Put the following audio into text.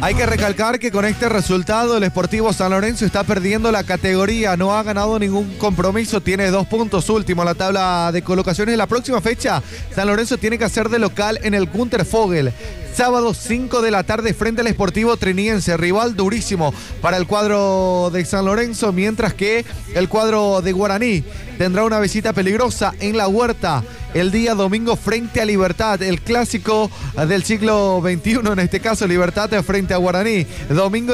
Hay que recalcar que con este resultado el Sportivo San Lorenzo está perdiendo la categoría, no ha ganado ningún compromiso, tiene 2 puntos último en la tabla de colocaciones. La próxima fecha, San Lorenzo tiene que hacer de local en el Gunter Fogel. Sábado 5 de la tarde frente al Sportivo Triniense, rival durísimo para el cuadro de San Lorenzo, mientras que el cuadro de Guaraní tendrá una visita peligrosa en La Huerta el día domingo frente a Libertad, el clásico del siglo XXI, en este caso Libertad frente a Guaraní. Domingo